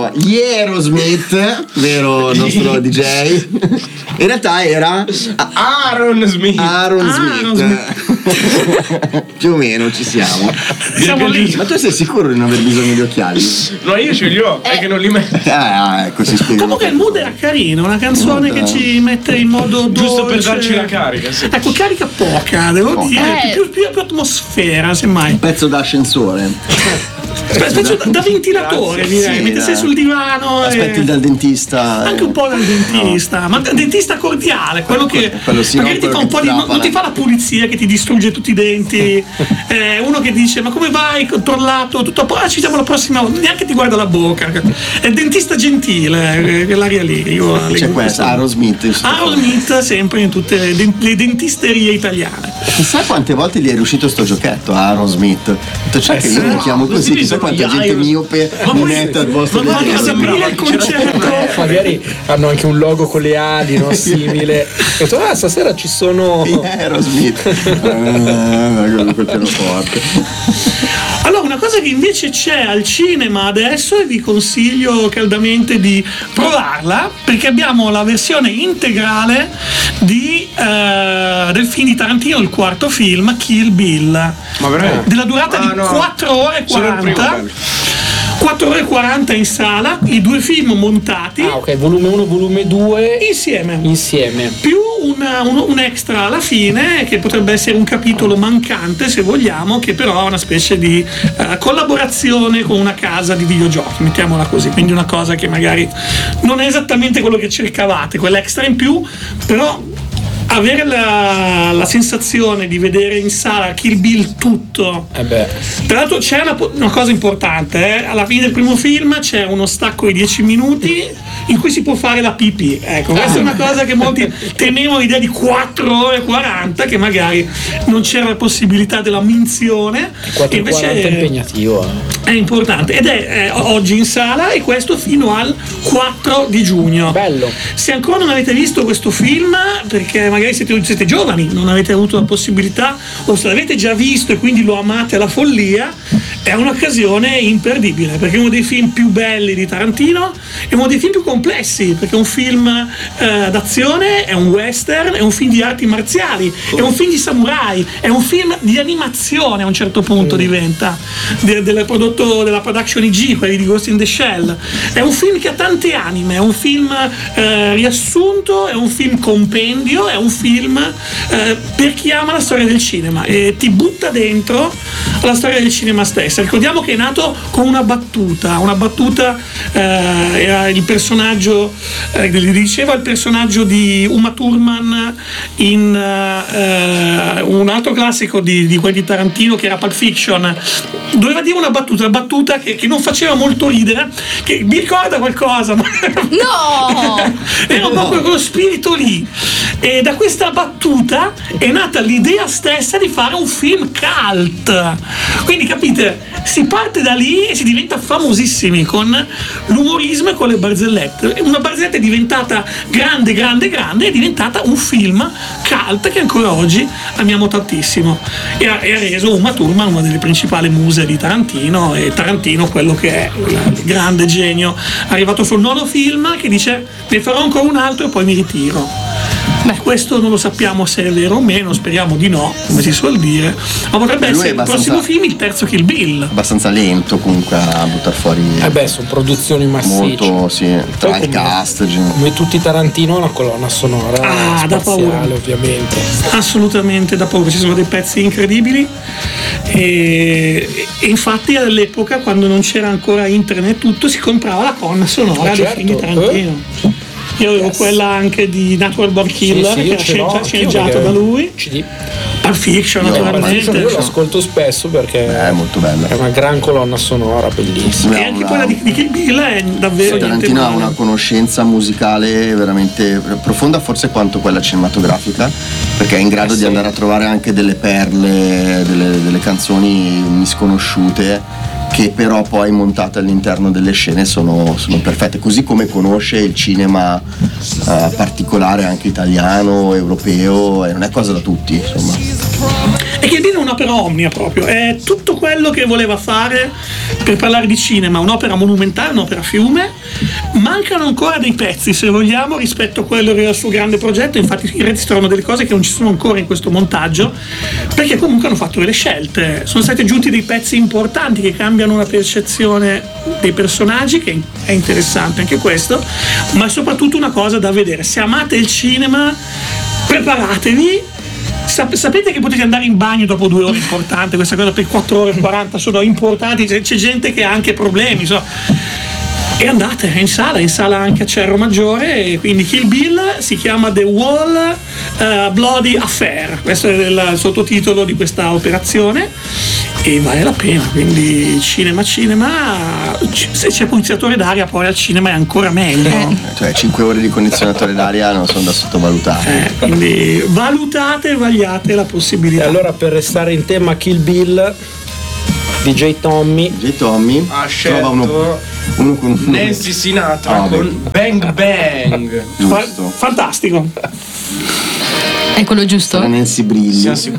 Allora, gli Aerosmith, vero nostro DJ, in realtà era Aaron Smith. Più o meno ci siamo. Siamo lì. Ma tu sei sicuro di non aver bisogno di occhiali? No, io ce li ho, è che non li metto. Ecco, si spiega. Comunque il mood era carino, una canzone che ci mette in modo dolce. Giusto per darci la carica, sì. Ecco, carica poca, devo dire, più atmosfera, semmai. Un pezzo da ascensore. Spezzo da ventilatore, direi, Sì, mentre sei sul divano. Aspetti dal dentista. Anche un po' dal dentista, ma un dentista cordiale, quello che quello sì, magari no, ti fa quello un po' che di. trapala. Non ti fa la pulizia che ti distrugge tutti i denti. Uno che dice: ma come vai? Controllato, tutto a posto, ci vediamo la prossima volta. Neanche ti guarda la bocca. È il dentista gentile, quell'aria lì. C'è questa, Aerosmith. Aerosmith sempre in tutte le dentisterie italiane. Chissà quante volte gli è riuscito sto giochetto a Aerosmith. Cioè che io mi chiamo così, chissà quanta gente miope mette al vostro Ma che sapere il concetto. Magari hanno anche un logo con le ali, no? Simile. E tu, stasera ci sono Aerosmith. Col pianoforte. Allora, una cosa che invece c'è al cinema adesso e vi consiglio caldamente di provarla, perché abbiamo la versione integrale del film di Tarantino, il quarto film, Kill Bill. Ma veramente? Della durata di 4 ore e 40. 4 ore e 40 in sala, i due film montati. ok, volume 1, volume 2 insieme. Più un extra alla fine, che potrebbe essere un capitolo mancante, se vogliamo, che però è una specie di collaborazione con una casa di videogiochi, mettiamola così. Quindi una cosa che magari non è esattamente quello che cercavate, quell'extra in più, però avere la sensazione di vedere in sala Kill Bill tutto. Tra l'altro c'è una cosa importante, alla fine del primo film c'è uno stacco di 10 minuti in cui si può fare la pipì. Ecco, questa è una cosa che molti temevano, l'idea di 4 ore e 40, che magari non c'era la possibilità della minzione. 4 e 40 è impegnativo. È importante ed è oggi in sala, e questo fino al 4 di giugno. Bello. Se ancora non avete visto questo film, perché magari siete giovani, non avete avuto la possibilità, o se l'avete già visto e quindi lo amate alla follia, è un'occasione imperdibile, perché è uno dei film più belli di Tarantino, è uno dei film più complessi, perché è un film d'azione, è un western, è un film di arti marziali, è un film di samurai, è un film di animazione a un certo punto diventa, del prodotto della Production IG, quelli di Ghost in the Shell. È un film che ha tante anime, è un film riassunto, è un film compendio, è un film per chi ama la storia del cinema e ti butta dentro la storia del cinema stessa. Ricordiamo che è nato con una battuta era il personaggio, diceva il personaggio di Uma Thurman in un altro classico di quelli di Tarantino, che era Pulp Fiction. Doveva dire una battuta che non faceva molto ridere, che mi ricorda qualcosa, ma no! Era proprio quello spirito lì, e da questa battuta è nata l'idea stessa di fare un film cult. Quindi capite, si parte da lì e si diventa famosissimi con l'umorismo e con le barzellette. Una barzelletta è diventata grande, è diventata un film cult che ancora oggi amiamo tantissimo, e ha reso Uma Thurman una delle principali muse di Tarantino, e Tarantino quello che è il grande genio arrivato sul nono film, che dice: ne farò ancora un altro e poi mi ritiro. Questo non lo sappiamo se è vero o meno, speriamo di no, come si suol dire, ma potrebbe essere il prossimo film, il terzo Kill Bill. Abbastanza lento comunque a buttare fuori. Sono produzioni massicce. Molto, sì, tra il cast. Come tutti i Tarantino, una colonna sonora da paura, ovviamente. Assolutamente da paura, ci sono dei pezzi incredibili, e infatti all'epoca, quando non c'era ancora internet tutto, si comprava la colonna sonora dei film di Tarantino. Io avevo quella anche di Natural Born Killer, che era sceneggiato da lui. CD. Pulp Fiction, naturalmente. Io lo ascolto spesso perché è molto bella. È una gran colonna sonora, bellissima. E anche quella di Kill Bill è davvero Tarantino ha una conoscenza musicale veramente profonda, forse quanto quella cinematografica, perché è in grado di andare a trovare anche delle perle, delle canzoni misconosciute, che però poi montate all'interno delle scene sono perfette, così come conosce il cinema particolare, anche italiano, europeo, e non è cosa da tutti, insomma. E Kill Bill è un'opera omnia proprio, è tutto quello che voleva fare per parlare di cinema, un'opera monumentale, un'opera fiume. Mancano ancora dei pezzi, se vogliamo, rispetto a quello che era il suo grande progetto. Infatti in rete si trovano delle cose che non ci sono ancora in questo montaggio, perché comunque hanno fatto delle scelte, sono stati aggiunti dei pezzi importanti che cambiano una percezione dei personaggi, che è interessante anche questo, ma è soprattutto una cosa da vedere. Se amate il cinema, preparatevi. Sapete che potete andare in bagno dopo 2 ore, importante questa cosa, per 4 ore e 40 sono importanti, c'è gente che ha anche problemi, e andate in sala anche a Cerro Maggiore. E quindi Kill Bill si chiama The Wall Bloody Affair, questo è il sottotitolo di questa operazione, e vale la pena. Quindi cinema, se c'è condizionatore d'aria poi al cinema è ancora meglio. Cioè 5 ore di condizionatore d'aria non sono da sottovalutare. Quindi valutate e vagliate la possibilità. E allora, per restare in tema Kill Bill, DJ Tommy ha trova uno con Nancy Sinatra con Bang Bang. giusto. Fantastico. È quello giusto? Nancy Brilli. Siamo sicuri?